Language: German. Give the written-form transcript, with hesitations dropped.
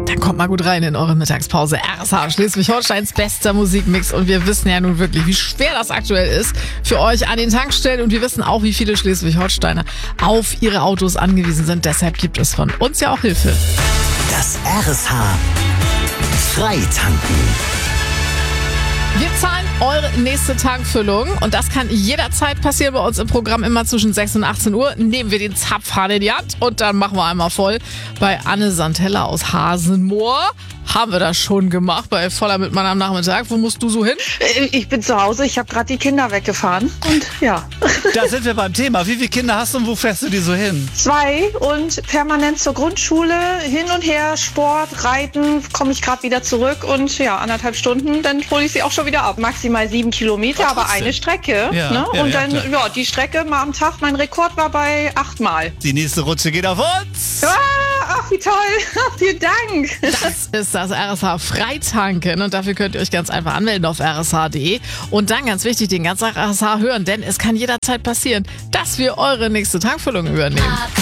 Dann kommt mal gut rein in eure Mittagspause. RSH, Schleswig-Holsteins bester Musikmix. Und wir wissen ja nun wirklich, wie schwer das aktuell ist für euch an den Tankstellen. Und wir wissen auch, wie viele Schleswig-Holsteiner auf ihre Autos angewiesen sind. Deshalb gibt es von uns ja auch Hilfe. Das RSH Freitanken. Wir zahlen eure nächste Tankfüllung und das kann jederzeit passieren bei uns im Programm. Immer zwischen 6 und 18 Uhr nehmen wir den Zapfhahn in die Hand und dann machen wir einmal voll. Bei Anne Santella aus Hasenmoor haben wir das schon gemacht, bei Voller mit Mann am Nachmittag. Wo musst du so hin? Ich bin zu Hause, ich habe gerade die Kinder weggefahren und ja. Da sind wir beim Thema. Wie viele Kinder hast du und wo fährst du die so hin? 2 und permanent zur Grundschule, hin und her, Sport, Reiten, komme ich gerade wieder zurück und ja, 1,5 Stunden, dann hole ich sie auch schon wieder ab. Maximal 7 Kilometer, aber eine Strecke. Ja, ne? ja, und ja, dann, klar. ja, die Strecke mal am Tag, mein Rekord war bei 8 Mal. Die nächste Rutsche geht auf uns. Ach, wie toll. Vielen Dank. Das ist das RSH Freitanken und dafür könnt ihr euch ganz einfach anmelden auf rsh.de und dann ganz wichtig, den ganzen Tag RSH hören, denn es kann jederzeit passieren, dass wir eure nächste Tankfüllung übernehmen.